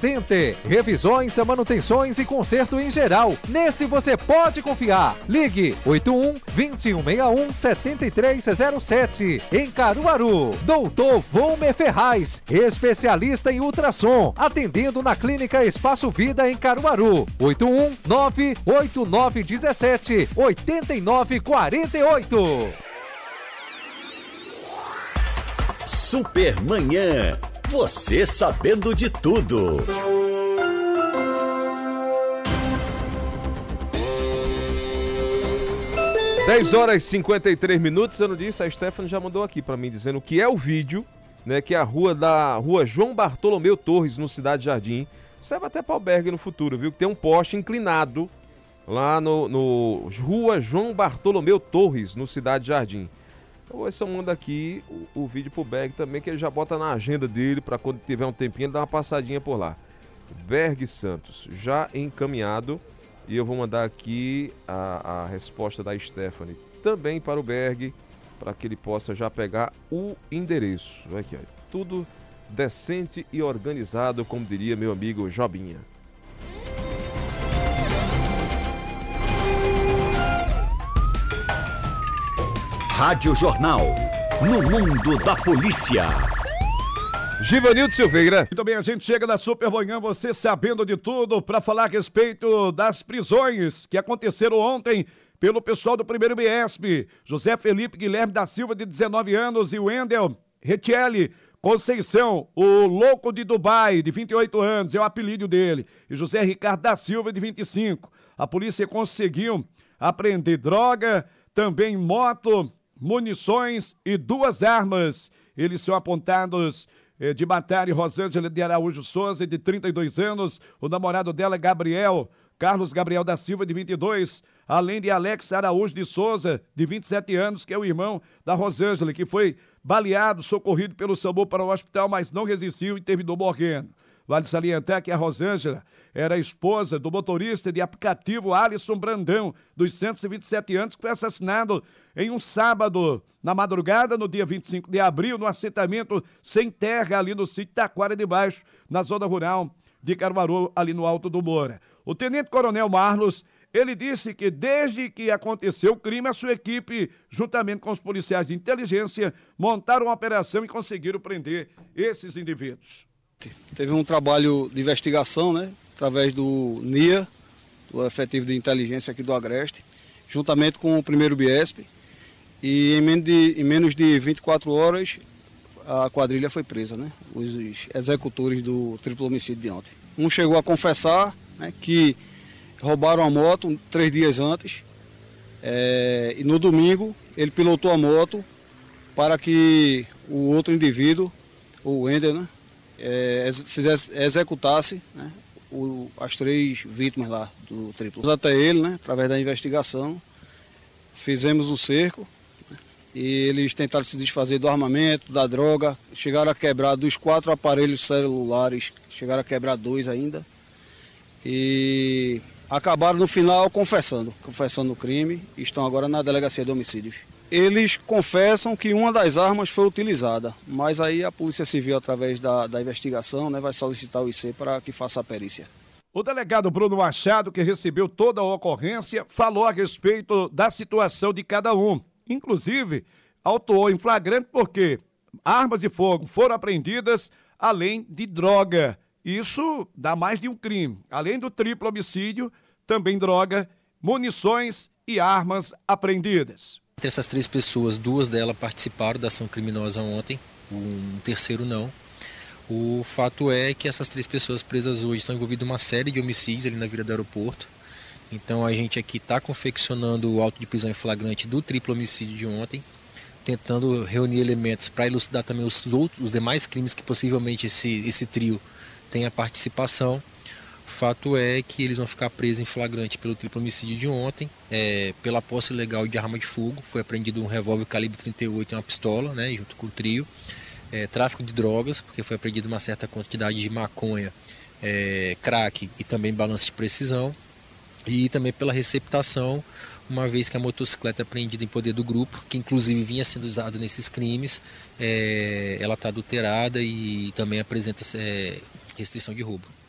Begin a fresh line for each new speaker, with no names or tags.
Center. Revisões, manutenções e conserto em geral. Nesse você pode confiar. Ligue 81-2161-7307. Em Caruaru. Doutor Volmer Ferraz, especialista em ultrassom. Atendendo na Clínica Espaço Vida em Caruaru. 81-98917-8948.
Supermanhã. Você sabendo de tudo.
Dez horas e 53 minutos. Eu não disse, a Stephanie já mandou aqui pra mim dizendo que é o vídeo, né? Que é a rua João Bartolomeu Torres, no Cidade Jardim. Serve até para albergue no futuro, viu? Que tem um poste inclinado lá no Rua João Bartolomeu Torres, no Cidade Jardim. Eu vou ver se eu mando aqui o vídeo pro Berg também, que ele já bota na agenda dele, para quando tiver um tempinho ele dar uma passadinha por lá. Berg Santos, já encaminhado, e eu vou mandar aqui a resposta da Stephanie também para o Berg, para que ele possa já pegar o endereço. Aqui, ó, tudo decente e organizado, como diria meu amigo Jobinha.
Rádio Jornal, no mundo da polícia.
Givanildo Silveira.
Muito bem, a gente chega na Supermanhã, você sabendo de tudo, para falar a respeito das prisões que aconteceram ontem pelo pessoal do primeiro BESP. José Felipe Guilherme da Silva, de 19 anos, e o Wendel Retielli Conceição, o louco de Dubai, de 28 anos, é o apelido dele. E José Ricardo da Silva, de 25. A polícia conseguiu apreender droga, também moto, munições e 2 armas. Eles são apontados de matar Rosângela de Araújo Souza, de 32 anos, o namorado dela, Carlos Gabriel da Silva, de 22, além de Alex Araújo de Souza, de 27 anos, que é o irmão da Rosângela, que foi baleado, socorrido pelo SAMU para o hospital, mas não resistiu e terminou morrendo. Vale salientar que a Rosângela era esposa do motorista de aplicativo Alisson Brandão, dos 127 anos, que foi assassinado em um sábado, na madrugada, no dia 25 de abril, no assentamento sem terra, ali no sítio Taquara de Baixo, na zona rural de Caruaru, ali no Alto do Moura. O tenente-coronel Marlos, ele disse que desde que aconteceu o crime, a sua equipe, juntamente com os policiais de inteligência, montaram uma operação e conseguiram prender esses indivíduos.
Teve um trabalho de investigação, né, através do NIA, do efetivo de inteligência aqui do Agreste, juntamente com o primeiro BIESP, e em menos de 24 horas a quadrilha foi presa, né, os executores do triplo homicídio de ontem. Um chegou a confessar, né, que roubaram a moto 3 dias antes, e no domingo ele pilotou a moto para que o outro indivíduo, o Wendel, né, executasse, né, as 3 vítimas lá do triplo. Até ele, né, através da investigação, fizemos o cerco, né, e eles tentaram se desfazer do armamento, da droga, chegaram a quebrar dos 4 aparelhos celulares, chegaram a quebrar 2 ainda, e acabaram no final confessando o crime, e estão agora na delegacia de homicídios. Eles confessam que uma das armas foi utilizada, mas aí a Polícia Civil, através da investigação, né, vai solicitar o IC para que faça a perícia.
O delegado Bruno Machado, que recebeu toda a ocorrência, falou a respeito da situação de cada um. Inclusive, autuou em flagrante porque armas de fogo foram apreendidas, além de droga. Isso dá mais de um crime. Além do triplo homicídio, também droga, munições e armas apreendidas.
Entre essas 3 pessoas, 2 delas participaram da ação criminosa ontem, um terceiro não. O fato é que essas 3 pessoas presas hoje estão envolvidas em uma série de homicídios ali na Vila do Aeroporto. Então a gente aqui está confeccionando o auto de prisão em flagrante do triplo homicídio de ontem, tentando reunir elementos para elucidar também os demais crimes que possivelmente esse trio tenha participação. O fato é que eles vão ficar presos em flagrante pelo triplo homicídio de ontem, pela posse ilegal de arma de fogo. Foi apreendido um revólver calibre 38 e uma pistola, né, junto com o trio. Tráfico de drogas, porque foi apreendido uma certa quantidade de maconha, crack e também balança de precisão. E também pela receptação, uma vez que a motocicleta apreendida em poder do grupo, que inclusive vinha sendo usada nesses crimes, ela está adulterada e também apresenta restrição de roubo.